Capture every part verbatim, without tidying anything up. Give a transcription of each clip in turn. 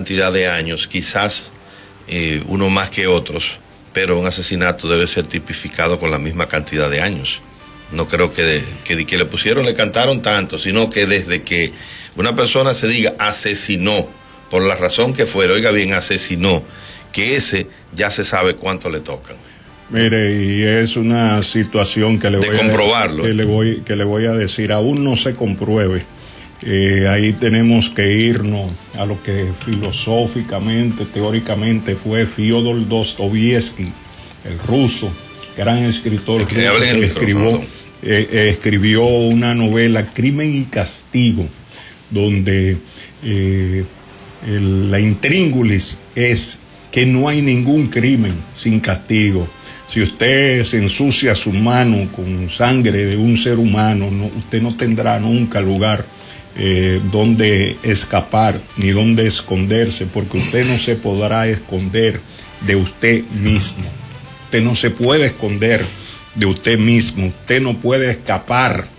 cantidad de años, quizás eh, uno más que otros, pero un asesinato debe ser tipificado con la misma cantidad de años. No creo que, de, que, que le pusieron, le cantaron tanto, sino que desde que una persona se diga asesinó, por la razón que fuera, oiga bien, asesinó, que ese ya se sabe cuánto le tocan. Mire, y es una situación que le, de voy comprobarlo. A, que, le voy, que le voy a decir, aún no se compruebe. Eh, ahí tenemos que irnos a lo que filosóficamente, teóricamente fue Fyodor Dostoyevsky, el ruso, gran escritor ruso, que escribió, eh, eh, escribió una novela, Crimen y Castigo, donde eh, el, la intríngulis es que no hay ningún crimen sin castigo. Si usted se ensucia su mano con sangre de un ser humano, no, usted no tendrá nunca lugar eh, donde escapar ni donde esconderse, porque usted no se podrá esconder de usted mismo. Usted no se puede esconder de usted mismo. Usted no puede escapar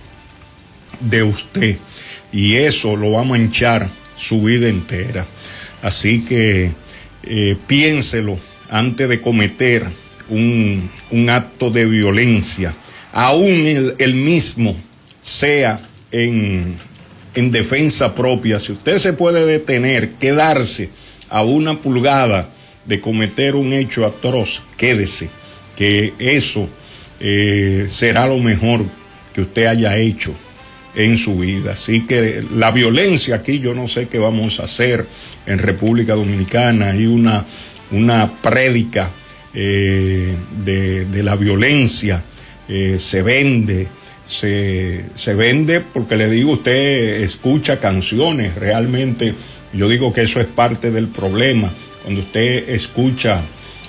de usted. Y eso lo va a manchar su vida entera. Así que eh, piénselo antes de cometer Un, un acto de violencia, aún el, el mismo sea en, en defensa propia. Si usted se puede detener, quedarse a una pulgada de cometer un hecho atroz, quédese, que eso eh, será lo mejor que usted haya hecho en su vida. Así que la violencia aquí, yo no sé qué vamos a hacer en República Dominicana. Hay una, una prédica Eh, de, de la violencia, eh, se vende, se, se vende porque le digo, usted escucha canciones, realmente yo digo que eso es parte del problema, cuando usted escucha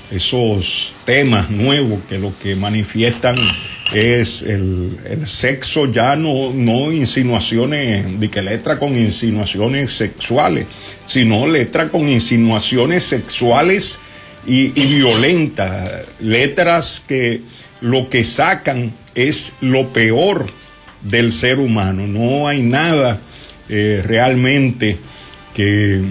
esos temas nuevos que lo que manifiestan es el, el sexo, ya no, no insinuaciones, de que letra con insinuaciones sexuales, sino letra con insinuaciones sexuales Y, y violenta, letras que lo que sacan es lo peor del ser humano. No hay nada eh, realmente que,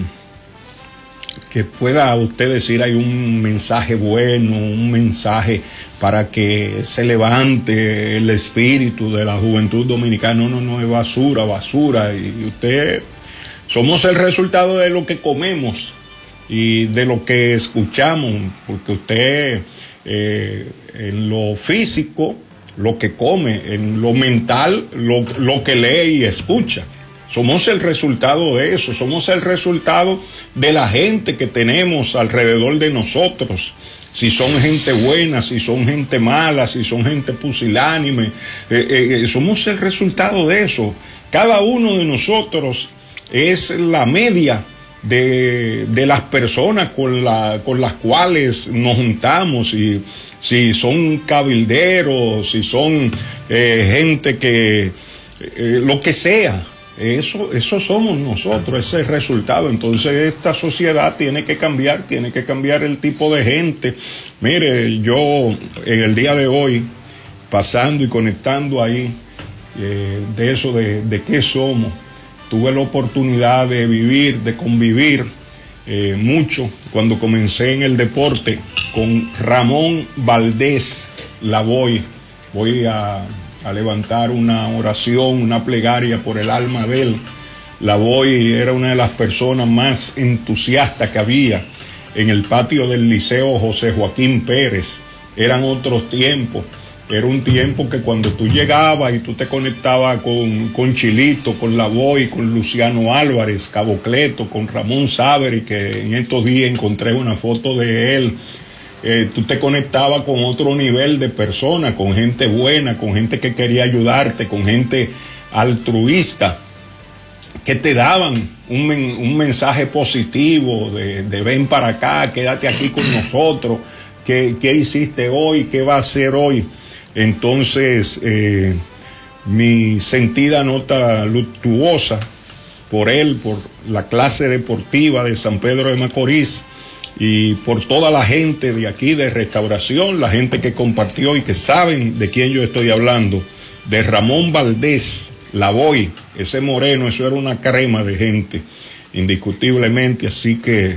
que pueda usted decir hay un mensaje bueno, un mensaje para que se levante el espíritu de la juventud dominicana. No, no, no, es basura, basura. Y usted, somos el resultado de lo que comemos y de lo que escuchamos, porque usted eh, en lo físico, lo que come, en lo mental, lo, lo que lee y escucha. Somos el resultado de eso, somos el resultado de la gente que tenemos alrededor de nosotros. Si son gente buena, si son gente mala, si son gente pusilánime, eh, eh, somos el resultado de eso. Cada uno de nosotros es la media De, de las personas con, la, con las cuales nos juntamos, y si son cabilderos, si son eh, gente que, eh, lo que sea, eso, eso somos nosotros, ese es el resultado. Entonces esta sociedad tiene que cambiar, tiene que cambiar el tipo de gente. Mire, yo en el día de hoy, pasando y conectando ahí, eh, de eso de, de qué somos, tuve la oportunidad de vivir, de convivir eh, mucho cuando comencé en el deporte con Ramón Valdés Lavoy. Voy a, a levantar una oración, una plegaria por el alma de él. Lavoy era una de las personas más entusiastas que había en el patio del Liceo José Joaquín Pérez. Eran otros tiempos. Era un tiempo que cuando tú llegabas y tú te conectabas con, con Chilito, con Lavoy, con Luciano Álvarez, Cabocleto, con Ramón Saberi, que en estos días encontré una foto de él, eh, tú te conectabas con otro nivel de personas, con gente buena, con gente que quería ayudarte, con gente altruista, que te daban un, men, un mensaje positivo de, de ven para acá, quédate aquí con nosotros, ¿qué, qué hiciste hoy? ¿Qué va a hacer hoy? Entonces, eh, mi sentida nota luctuosa por él, por la clase deportiva de San Pedro de Macorís y por toda la gente de aquí de Restauración, la gente que compartió y que saben de quién yo estoy hablando, de Ramón Valdés Lavoy, ese moreno, eso era una crema de gente, indiscutiblemente, así que